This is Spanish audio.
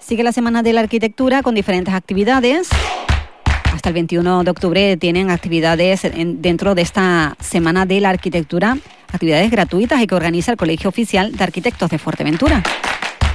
Sigue la Semana de la Arquitectura con diferentes actividades. Hasta el 21 de octubre tienen actividades dentro de esta Semana de la Arquitectura, actividades gratuitas y que organiza el Colegio Oficial de Arquitectos de Fuerteventura.